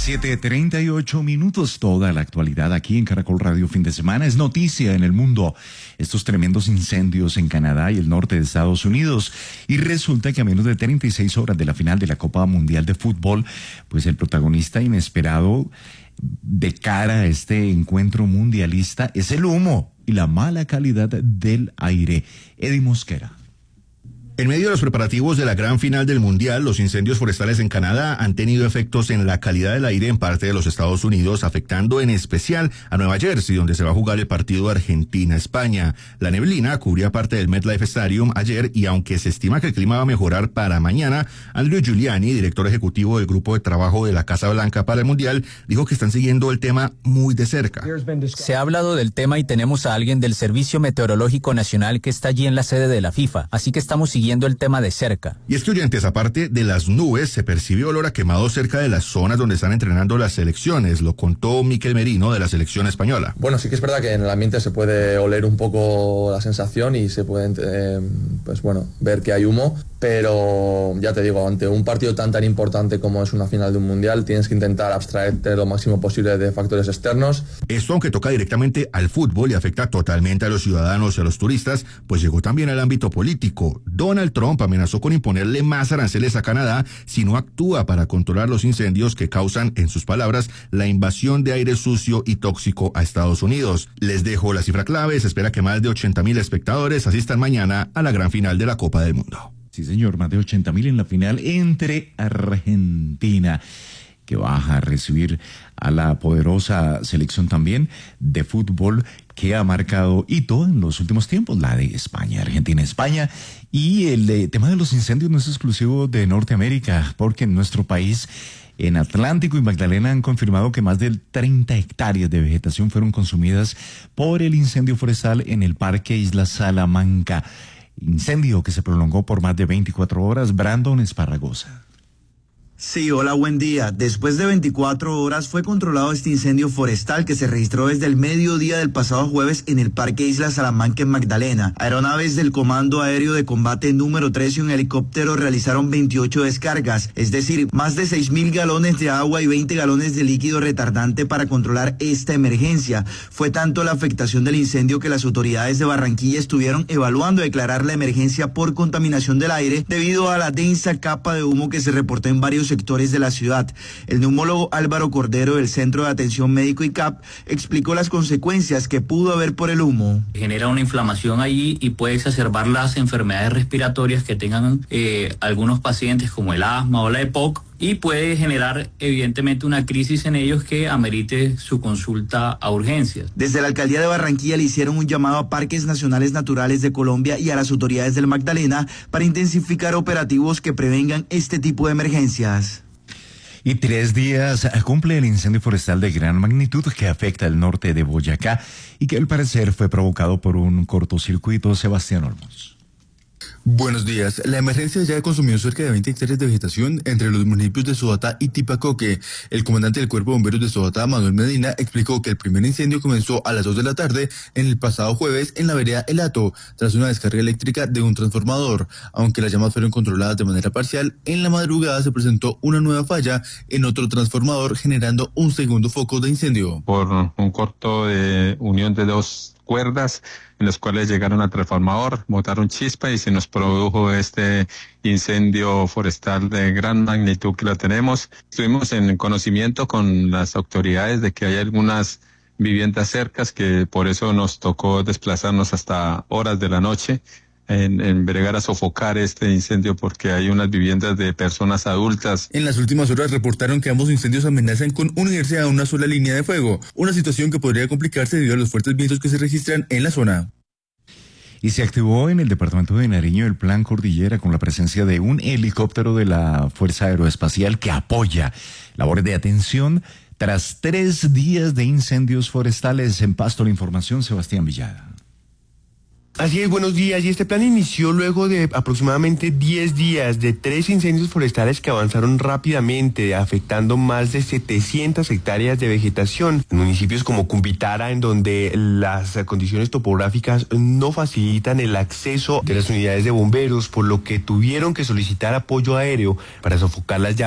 7:38, toda la actualidad aquí en Caracol Radio Fin de Semana es noticia en el mundo. Estos tremendos incendios en Canadá y el norte de Estados Unidos. Y resulta que a menos de 36 horas de la final de la Copa Mundial de Fútbol, pues el protagonista inesperado de cara a este encuentro mundialista es el humo y la mala calidad del aire. Eddie Mosquera. En medio de los preparativos de la gran final del Mundial, los incendios forestales en Canadá han tenido efectos en la calidad del aire en parte de los Estados Unidos, afectando en especial a Nueva Jersey, donde se va a jugar el partido Argentina-España. La neblina cubría parte del MetLife Stadium ayer y aunque se estima que el clima va a mejorar para mañana, Andrew Giuliani, director ejecutivo del grupo de trabajo de la Casa Blanca para el Mundial, dijo que están siguiendo el tema muy de cerca. Se ha hablado del tema y tenemos a alguien del Servicio Meteorológico Nacional que está allí en la sede de la FIFA, así que estamos siguiendo el tema de cerca. Y es que, oyentes, aparte de las nubes, se percibió olor a quemado cerca de las zonas donde están entrenando las selecciones, lo contó Mikel Merino de la selección española. Bueno, sí que es verdad que en el ambiente se puede oler un poco la sensación y se puede, ver que hay humo, pero ya te digo, ante un partido tan importante como es una final de un mundial, tienes que intentar abstraerte lo máximo posible de factores externos. Esto, aunque toca directamente al fútbol y afecta totalmente a los ciudadanos y a los turistas, pues llegó también al ámbito político. Donald Trump amenazó con imponerle más aranceles a Canadá si no actúa para controlar los incendios que causan, en sus palabras, la invasión de aire sucio y tóxico a Estados Unidos. Les dejo la cifra clave: se espera que más de 80,000 espectadores asistan mañana a la gran final de la Copa del Mundo. Sí, señor, más de 80,000 en la final entre Argentina, que va a recibir a la poderosa selección también de fútbol que ha marcado hito en los últimos tiempos, la de España, Argentina-España. Y el tema de los incendios no es exclusivo de Norteamérica, porque en nuestro país, en Atlántico y Magdalena, han confirmado que más de 30 hectáreas de vegetación fueron consumidas por el incendio forestal en el Parque Isla Salamanca. Incendio que se prolongó por más de 24 horas. Brandon Esparragosa. Sí, hola, buen día. Después de 24 horas fue controlado este incendio forestal que se registró desde el mediodía del pasado jueves en el Parque Isla Salamanca en Magdalena. Aeronaves del Comando Aéreo de Combate número 3 y un helicóptero realizaron 28 descargas, es decir, más de 6,000 galones de agua y 20 galones de líquido retardante para controlar esta emergencia. Fue tanto la afectación del incendio que las autoridades de Barranquilla estuvieron evaluando declarar la emergencia por contaminación del aire debido a la densa capa de humo que se reportó en varios sectores de la ciudad. El neumólogo Álvaro Cordero del Centro de Atención Médico ICAP explicó las consecuencias que pudo haber por el humo. Genera una inflamación allí y puede exacerbar las enfermedades respiratorias que tengan algunos pacientes, como el asma o la EPOC, y puede generar evidentemente una crisis en ellos que amerite su consulta a urgencias. Desde la Alcaldía de Barranquilla le hicieron un llamado a Parques Nacionales Naturales de Colombia y a las autoridades del Magdalena para intensificar operativos que prevengan este tipo de emergencias. Y 3 días cumple el incendio forestal de gran magnitud que afecta el norte de Boyacá y que al parecer fue provocado por un cortocircuito. Sebastián Olmos. Buenos días. La emergencia ya consumió cerca de 20 hectáreas de vegetación entre los municipios de Sobatá y Tipacoque. El comandante del Cuerpo de Bomberos de Sobatá, Manuel Medina, explicó que el primer incendio comenzó a las 2 de la tarde en el pasado jueves en la vereda El Hato, tras una descarga eléctrica de un transformador. Aunque las llamas fueron controladas de manera parcial, en la madrugada se presentó una nueva falla en otro transformador, generando un segundo foco de incendio. Por un corto de unión de 2 cuerdas en los cuales llegaron al transformador, botaron chispa y se nos produjo este incendio forestal de gran magnitud que lo tenemos. Estuvimos en conocimiento con las autoridades de que hay algunas viviendas cercas, que por eso nos tocó desplazarnos hasta horas de la noche en bregar a sofocar este incendio, porque hay unas viviendas de personas adultas. En las últimas horas reportaron que ambos incendios amenazan con unirse a una sola línea de fuego, una situación que podría complicarse debido a los fuertes vientos que se registran en la zona. Y se activó en el departamento de Nariño el Plan Cordillera con la presencia de un helicóptero de la Fuerza Aeroespacial que apoya labores de atención tras 3 días de incendios forestales. En Pasto, la información, Sebastián Villada. Así es, buenos días. Y este plan inició luego de aproximadamente 10 días de 3 incendios forestales que avanzaron rápidamente, afectando más de 700 hectáreas de vegetación en municipios como Cumbitara, en donde las condiciones topográficas no facilitan el acceso de las unidades de bomberos, por lo que tuvieron que solicitar apoyo aéreo para sofocar las llamas.